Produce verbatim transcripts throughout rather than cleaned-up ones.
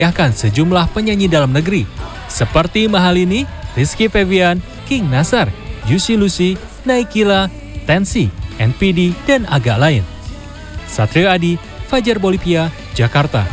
memeriahkan sejumlah penyanyi dalam negeri seperti Mahalini, Rizky Febian, King Nasar, Juicy Lucy, Naikila, Tensi, N P D, dan agak lain. Satrio Adi, Fajar Bolivia, Jakarta.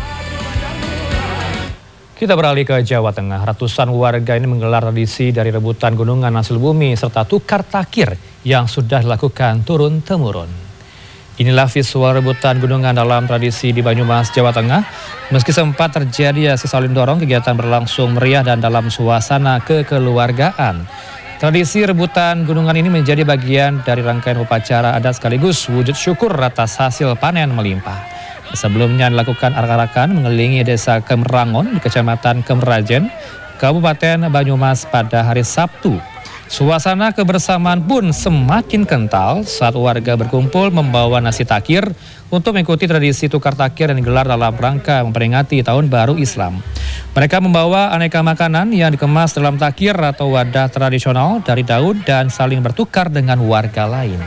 Kita beralih ke Jawa Tengah. Ratusan warga ini menggelar tradisi dari rebutan gunungan hasil bumi serta tukar takir yang sudah dilakukan turun-temurun. Inilah visual rebutan gunungan dalam tradisi di Banyumas, Jawa Tengah. Meski sempat terjadi aksi saling dorong, kegiatan berlangsung meriah dan dalam suasana kekeluargaan. Tradisi rebutan gunungan ini menjadi bagian dari rangkaian upacara adat sekaligus wujud syukur atas hasil panen melimpah. Sebelumnya dilakukan arak-arakan mengelilingi desa Kemerangon di Kecamatan Kemerajen, Kabupaten Banyumas pada hari Sabtu. Suasana kebersamaan pun semakin kental saat warga berkumpul membawa nasi takir untuk mengikuti tradisi tukar takir yang digelar dalam rangka memperingati Tahun Baru Islam. Mereka membawa aneka makanan yang dikemas dalam takir atau wadah tradisional dari daun dan saling bertukar dengan warga lain.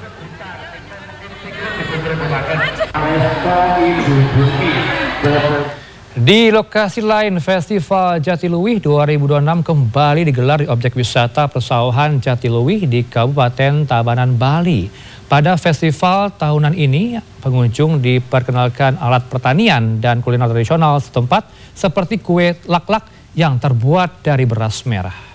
Di lokasi lain, Festival Jatiluwih dua ribu dua puluh enam kembali digelar di objek wisata persawahan Jatiluwih di Kabupaten Tabanan, Bali. Pada festival tahunan ini, pengunjung diperkenalkan alat pertanian dan kuliner tradisional setempat seperti kue lak-lak yang terbuat dari beras merah.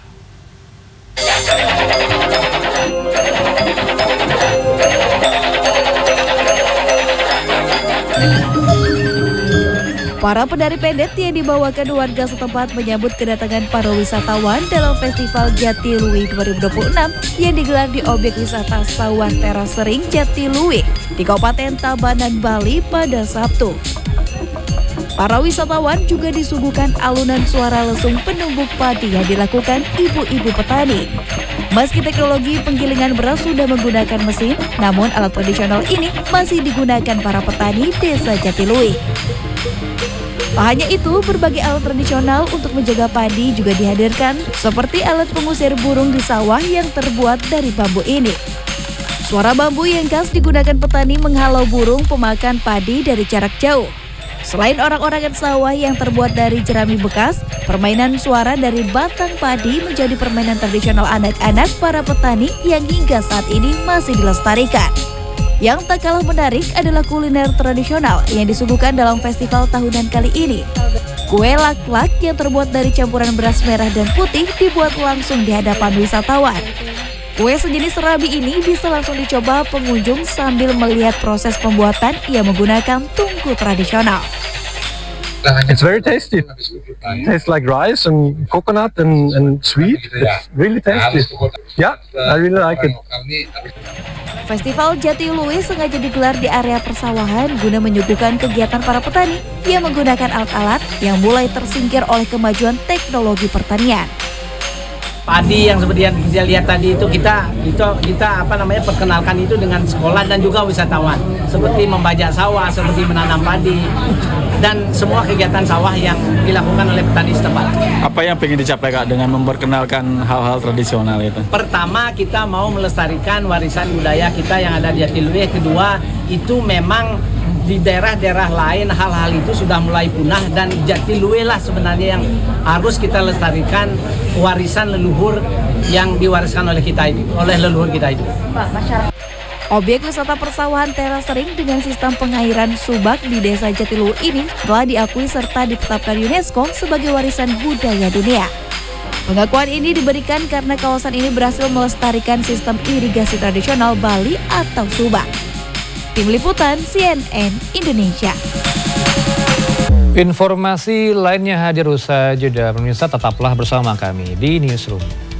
Para penari pendet yang dibawakan warga setempat menyambut kedatangan para wisatawan dalam Festival Jatiluwih dua ribu dua puluh enam yang digelar di objek wisata Sawah Teras Sering Jatiluwih di Kabupaten Tabanan, Bali pada Sabtu. Para wisatawan juga disuguhkan alunan suara lesung penumbuk padi yang dilakukan ibu-ibu petani. Meski teknologi penggilingan beras sudah menggunakan mesin, namun alat tradisional ini masih digunakan para petani desa Jatiluwih. Tak hanya itu, berbagai alat tradisional untuk menjaga padi juga dihadirkan, seperti alat pengusir burung di sawah yang terbuat dari bambu ini. Suara bambu yang khas digunakan petani menghalau burung pemakan padi dari jarak jauh. Selain orang-orangan sawah yang terbuat dari jerami bekas, permainan suara dari batang padi menjadi permainan tradisional anak-anak para petani yang hingga saat ini masih dilestarikan. Yang tak kalah menarik adalah kuliner tradisional yang disuguhkan dalam festival tahunan kali ini. Kue lak-lak yang terbuat dari campuran beras merah dan putih dibuat langsung di hadapan wisatawan. Kue sejenis serabi ini bisa langsung dicoba pengunjung sambil melihat proses pembuatan yang menggunakan tungku tradisional. It's very tasty. It tastes like rice and coconut and, and sweet. It's really tasty. Yeah, I really like it. Festival Jatiluwih sengaja digelar di area persawahan guna menyuguhkan kegiatan para petani yang menggunakan alat-alat yang mulai tersingkir oleh kemajuan teknologi pertanian. Padi yang seperti yang kita lihat tadi itu kita itu kita apa namanya perkenalkan itu dengan sekolah dan juga wisatawan, seperti membajak sawah, seperti menanam padi dan semua kegiatan sawah yang dilakukan oleh petani setempat. Apa yang ingin dicapai Kak dengan memperkenalkan hal-hal tradisional itu? Pertama, kita mau melestarikan warisan budaya kita yang ada di Jatiluwih. Kedua, itu memang di daerah-daerah lain hal-hal itu sudah mulai punah dan Jatiluwih lah sebenarnya yang harus kita lestarikan warisan leluhur yang diwariskan oleh kita itu, oleh leluhur kita itu. Objek wisata persawahan Teras Sering dengan sistem pengairan subak di desa Jatiluwih ini telah diakui serta ditetapkan UNESCO sebagai warisan budaya dunia. Pengakuan ini diberikan karena kawasan ini berhasil melestarikan sistem irigasi tradisional Bali atau subak. Tim Liputan C N N Indonesia. Informasi lainnya hadir usai jeda, pemirsa tetaplah bersama kami di Newsroom.